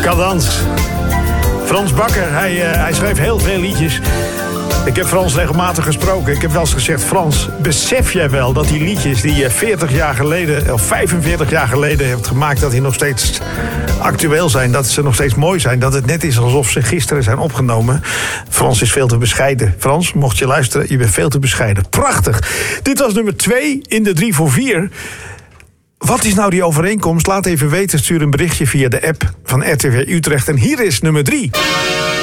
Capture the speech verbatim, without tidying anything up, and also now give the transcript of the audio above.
Cadans. Frans Bakker, hij, uh, hij schreef heel veel liedjes. Ik heb Frans regelmatig gesproken. Ik heb wel eens gezegd, Frans, besef jij wel dat die liedjes die je veertig jaar geleden, of vijfenveertig jaar geleden hebt gemaakt, dat die nog steeds actueel zijn, dat ze nog steeds mooi zijn, dat het net is alsof ze gisteren zijn opgenomen. Frans is veel te bescheiden. Frans, mocht je luisteren, je bent veel te bescheiden. Prachtig. Dit was nummer twee in de drie voor vier. Wat is nou die overeenkomst? Laat even weten, stuur een berichtje via de app van R T V Utrecht. En hier is nummer drie.